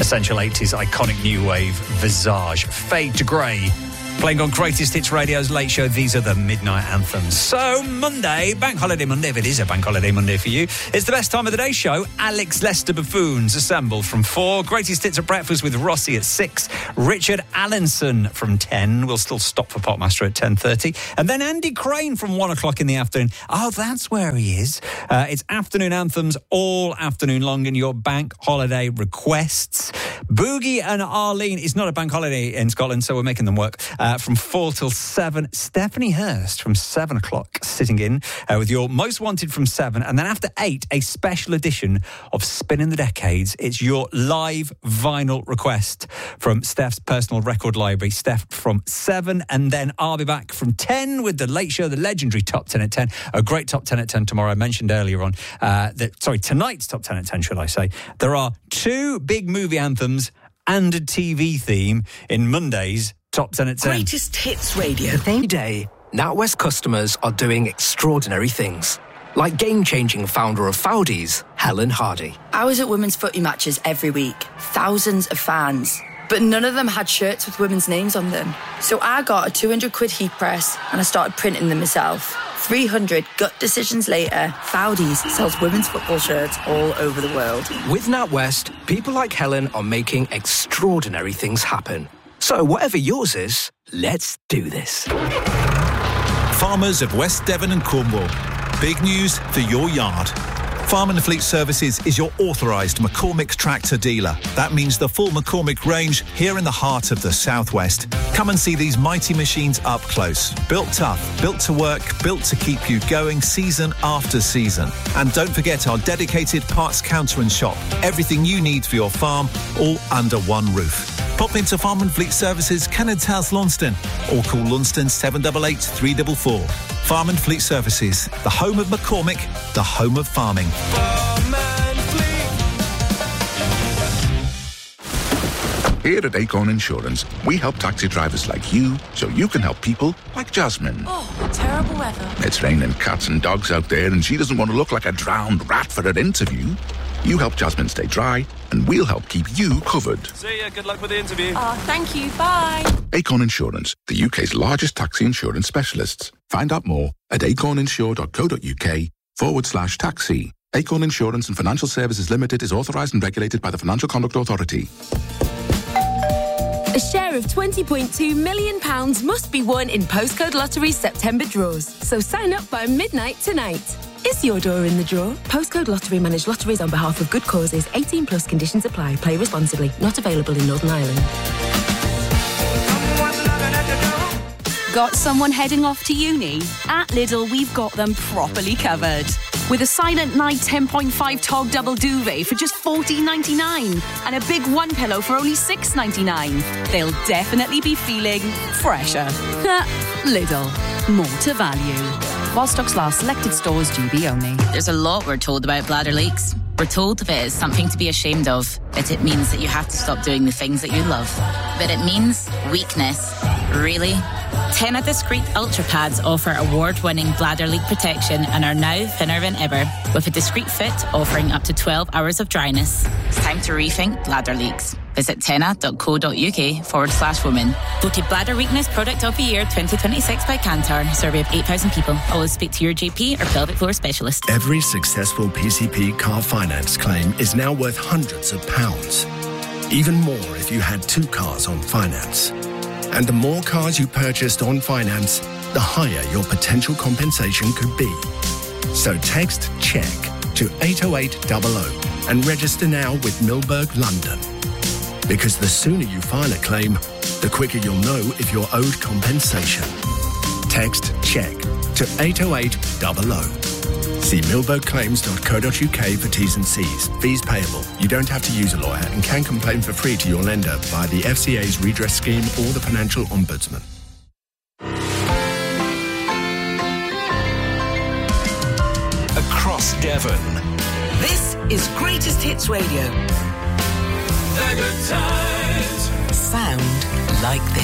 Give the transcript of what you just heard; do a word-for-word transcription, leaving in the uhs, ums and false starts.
Essential eighties iconic new wave Visage, Fade to Grey. Playing on Greatest Hits Radio's Late Show, these are the midnight anthems. So, Monday, Bank Holiday Monday, if it is a Bank Holiday Monday for you, it's the best time of the day show. Alex Lester Buffoons assemble from four. Greatest Hits at Breakfast with Rossi at six. Richard Allenson from ten. We'll still stop for Popmaster at ten thirty. And then Andy Crane from one o'clock in the afternoon. Oh, that's where he is. Uh, it's afternoon anthems all afternoon long in your Bank Holiday requests. Boogie and Arlene. It's not a bank holiday in Scotland, so we're making them work. Uh, from four till seven, Stephanie Hurst from seven o'clock sitting in uh, with your Most Wanted from seven. And then after eight, a special edition of Spinning the Decades. It's your live vinyl request from Steph's personal record library. Steph from seven. And then I'll be back from ten with the Late Show, the legendary Top ten at ten. A great Top ten at ten tomorrow. I mentioned earlier on uh, that, sorry, tonight's Top ten at ten, should I say. There are two big movie anthems and a T V theme in Monday's Top ten at ten. Greatest Hits Radio. Every day, NatWest customers are doing extraordinary things. Like game-changing founder of Foudies, Helen Hardy. I was at women's footy matches every week. Thousands of fans. But none of them had shirts with women's names on them. So I got a two hundred quid heat press and I started printing them myself. three hundred gut decisions later, Foudies sells women's football shirts all over the world. With NatWest, people like Helen are making extraordinary things happen. So whatever yours is, let's do this. Farmers of West Devon and Cornwall. Big news for your yard. Farm and Fleet Services is your authorised McCormick tractor dealer. That means the full McCormick range here in the heart of the southwest. Come and see these mighty machines up close. Built tough, built to work, built to keep you going season after season. And don't forget our dedicated parts counter and shop. Everything you need for your farm, all under one roof. Pop into Farm and Fleet Services, Kennard's House, Launceston, or call Launceston seven eight eight, three four four. Farm and Fleet Services, the home of McCormick, the home of farming. Farm and Fleet. Here at Acorn Insurance, we help taxi drivers like you so you can help people like Jasmine. Oh, terrible weather. It's raining cats and dogs out there and she doesn't want to look like a drowned rat for her interview. You help Jasmine stay dry, and we'll help keep you covered. See ya. Good luck with the interview. Oh, thank you. Bye. Acorn Insurance, the U K's largest taxi insurance specialists. Find out more at acorninsure.co.uk forward slash taxi. Acorn Insurance and Financial Services Limited is authorised and regulated by the Financial Conduct Authority. A share of twenty point two million pounds must be won in Postcode Lottery's September draws. So sign up by midnight tonight. Is your door in the draw? Postcode Lottery manage lotteries on behalf of good causes. eighteen plus conditions apply. Play responsibly. Not available in Northern Ireland. Got someone heading off to uni? At Lidl, we've got them properly covered. With a Silent Night ten point five Tog Double Duvet for just fourteen ninety-nine and a big one pillow for only six ninety-nine. They'll definitely be feeling fresher. Lidl. More to value. While stocks last, selected stores, G B only. There's a lot we're told about bladder leaks. We're told that it is something to be ashamed of, that it means that you have to stop doing the things that you love. But it means weakness. Really? Tena Discreet Ultra Pads offer award-winning bladder leak protection and are now thinner than ever, with a discreet fit offering up to twelve hours of dryness. It's time to rethink bladder leaks. Visit tena.co.uk forward slash women. Voted Bladder Weakness Product of the Year twenty twenty-six by Kantar. Survey of eight thousand people. Always speak to your G P or pelvic floor specialist. Every successful P C P car finance claim is now worth hundreds of pounds. Even more if you had two cars on finance. And the more cars you purchased on finance, the higher your potential compensation could be. So text CHECK to eight oh eight hundred and register now with Milberg London. Because the sooner you file a claim, the quicker you'll know if you're owed compensation. Text CHECK to eight oh eight hundred. See milberg claims dot co dot uk for T's and C's. Fees payable. You don't have to use a lawyer and can complain for free to your lender via the F C A's redress scheme or the Financial Ombudsman. Across Devon. This is Greatest Hits Radio. The good times sound like this.